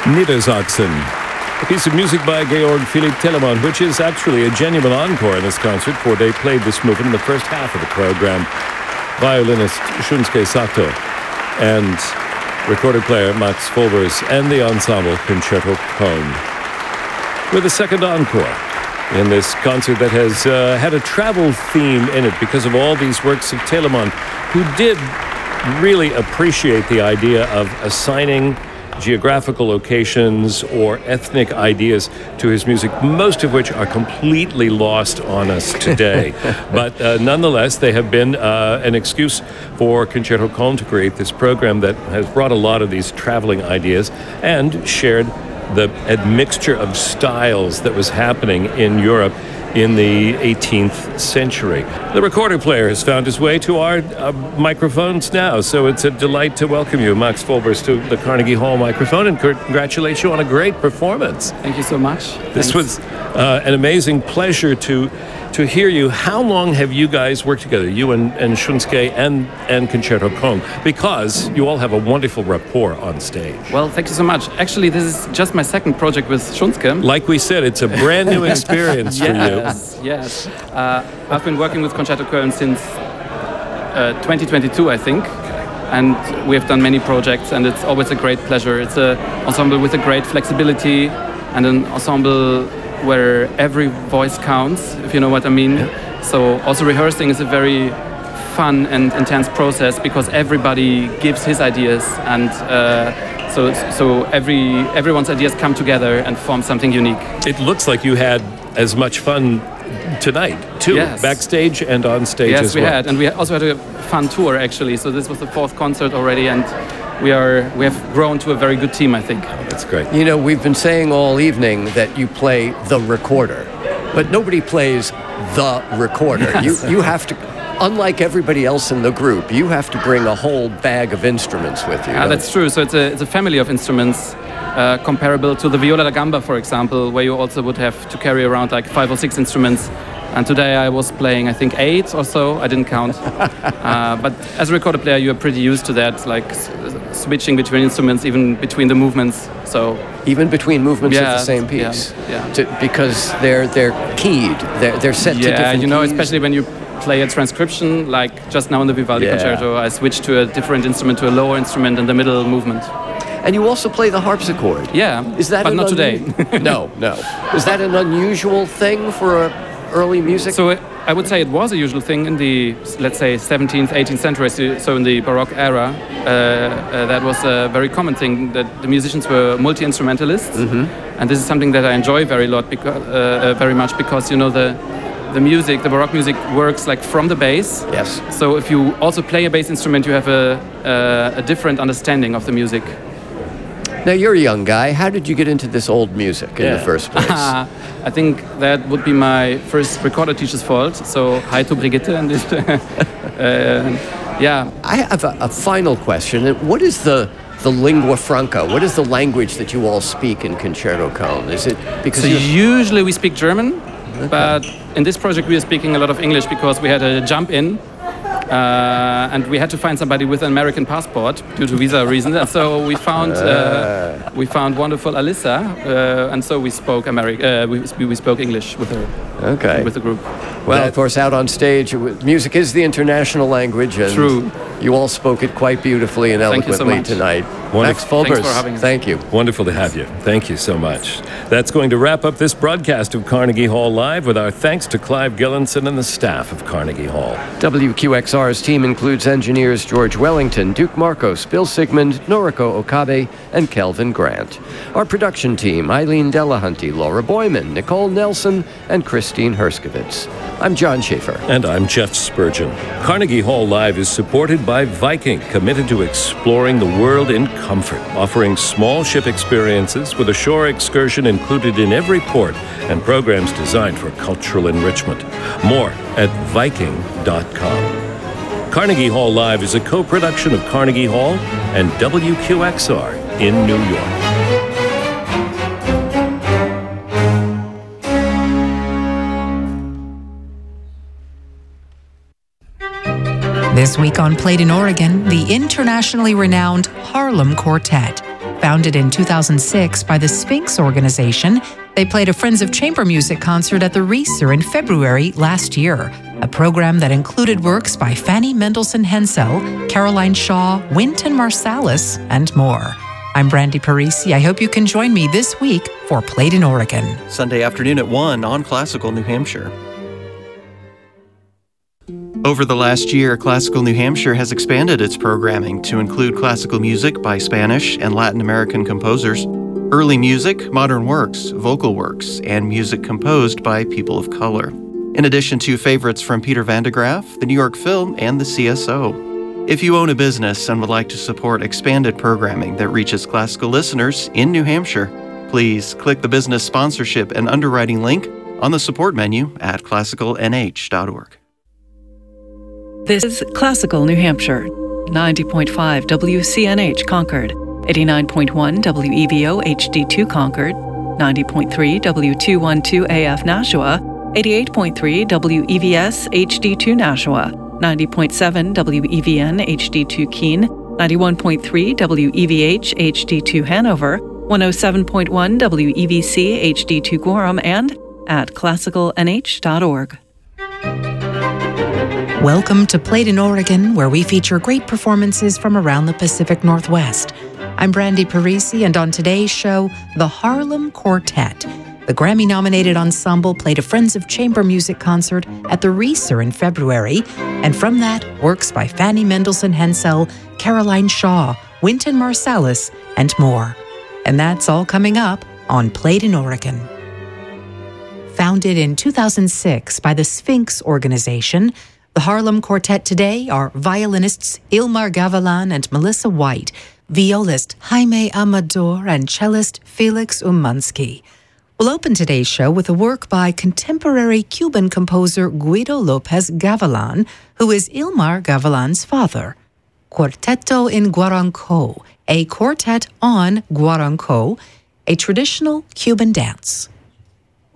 Niedersachsen. A piece of music by Georg Philipp Telemann, which is actually a genuine encore in this concert, for they played this movement in the first half of the program. Violinist Shunsuke Sato and recorded player Max Folbers and the ensemble Concerto Köln. With a second encore in this concert that has had a travel theme in it because of all these works of Telemann, who did really appreciate the idea of assigning geographical locations or ethnic ideas to his music, most of which are completely lost on us today. But nonetheless, they have been an excuse for Concerto Köln to create this program that has brought a lot of these traveling ideas and shared the mixture of styles that was happening in Europe in the 18th century. The recorder player has found his way to our microphones now, so it's a delight to welcome you, Max Folbers, to the Carnegie Hall microphone, and congratulate you on a great performance. Thank you so much. This was an amazing pleasure to hear you. How long have you guys worked together, you and Shunsuke and Concerto Köln? Because you all have a wonderful rapport on stage. Well, thank you so much. Actually, this is just my second project with Shunsuke. Like we said, it's a brand new experience for you. Yes. I've been working with Concerto Köln since 2022, I think. And we have done many projects, and it's always a great pleasure. It's an ensemble with a great flexibility and an ensemble where every voice counts, if you know what I mean. Yeah. So also rehearsing is a very fun and intense process because everybody gives his ideas, and so everyone's ideas come together and form something unique. It looks like you had as much fun tonight too, yes. Backstage and on stage as well. Yes, we had, and we also had a fun tour actually. So this was the fourth concert already, and we have grown to a very good team, I think. Oh, that's great. You know, we've been saying all evening that you play the recorder, but nobody plays the recorder. Yes. You have to, unlike everybody else in the group, you have to bring a whole bag of instruments with you. That's true. So it's a family of instruments comparable to the viola da gamba, for example, where you also would have to carry around like 5 or 6 instruments. And today I was playing, I think, 8 or so. I didn't count. But as a recorder player, you're pretty used to that, like switching between instruments, even between the movements. So even between movements of the same piece, because they're keyed, they're set to different you know, keys. Especially when you play a transcription, like just now in the Vivaldi concerto, I switched to a different instrument, to a lower instrument in the middle movement. And you also play the harpsichord. Yeah, is that but not today. No. Is that an unusual thing for early music? So I would say it was a usual thing in the, let's say, 17th, 18th century, so in the Baroque era. That was a very common thing, that the musicians were multi-instrumentalists. Mm-hmm. And this is something that I enjoy very much because, you know, the music, the Baroque music works like from the bass. Yes. So if you also play a bass instrument, you have a different understanding of the music. Now, you're a young guy. How did you get into this old music in the first place? I think that would be my first recorder teacher's fault. So, hi to Brigitte. And this, I have a final question. What is the lingua franca? What is the language that you all speak in Concerto Köln? Is it because usually we speak German, but in this project we are speaking a lot of English because we had a jump in. And we had to find somebody with an American passport due to visa reasons. And so we found wonderful Alyssa, and so we spoke we spoke English with her, with the group. Well, of course, out on stage, music is the international language, and true. You all spoke it quite beautifully and eloquently tonight. Max Folbers, thanks for having me. Thank you. Wonderful to have you. Thank you so much. That's going to wrap up this broadcast of Carnegie Hall Live, with our thanks to Clive Gillinson and the staff of Carnegie Hall. WQXR's team includes engineers George Wellington, Duke Marcos, Bill Sigmund, Noriko Okabe, and Kelvin Grant. Our production team, Eileen Delahunty, Laura Boyman, Nicole Nelson, and Christine Herskovitz. I'm John Schaefer. And I'm Jeff Spurgeon. Carnegie Hall Live is supported by Viking, committed to exploring the world in comfort, offering small ship experiences with a shore excursion included in every port and programs designed for cultural enrichment. More at Viking.com. Carnegie Hall Live is a co-production of Carnegie Hall and WQXR in New York. This week on Played in Oregon, the internationally renowned Harlem Quartet. Founded in 2006 by the Sphinx organization, they played a Friends of Chamber Music concert at the Reeser in February last year, a program that included works by Fanny Mendelssohn Hensel, Caroline Shaw, Wynton Marsalis, and more. I'm Brandy Parisi. I hope you can join me this week for Played in Oregon. Sunday afternoon at 1 on Classical New Hampshire. Over the last year, Classical New Hampshire has expanded its programming to include classical music by Spanish and Latin American composers, early music, modern works, vocal works, and music composed by people of color, in addition to favorites from Peter Van de Graaff, the New York Film, and the CSO. If you own a business and would like to support expanded programming that reaches classical listeners in New Hampshire, please click the business sponsorship and underwriting link on the support menu at classicalnh.org. This is Classical New Hampshire, 90.5 WCNH Concord, 89.1 WEVO HD2 Concord, 90.3 W212 AF Nashua, 88.3 WEVS HD2 Nashua, 90.7 WEVN HD2 Keene, 91.3 WEVH HD2 Hanover, 107.1 WEVC HD2 Gorham, and at classicalnh.org. Welcome to Played in Oregon, where we feature great performances from around the Pacific Northwest. I'm Brandy Parisi, and on today's show, the Harlem Quartet. The Grammy-nominated ensemble played a Friends of Chamber Music concert at the Reeser in February, and from that, works by Fanny Mendelssohn Hensel, Caroline Shaw, Wynton Marsalis, and more. And that's all coming up on Played in Oregon. Founded in 2006 by the Sphinx organization, the Harlem Quartet today are violinists Ilmar Gavilan and Melissa White, violist Jaime Amador, and cellist Felix Umansky. We'll open today's show with a work by contemporary Cuban composer Guido Lopez Gavilan, who is Ilmar Gavilan's father. Cuarteto in Guaranco, a quartet on guaranco, a traditional Cuban dance.